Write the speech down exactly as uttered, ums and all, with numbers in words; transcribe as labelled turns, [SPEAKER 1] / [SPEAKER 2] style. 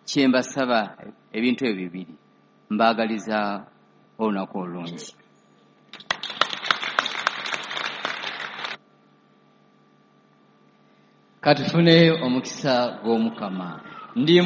[SPEAKER 1] kyembasaba ebintu ebyo bibiri mbaagaliza olunaku olungi. Katufune omukisa gw'Omukama. Ndi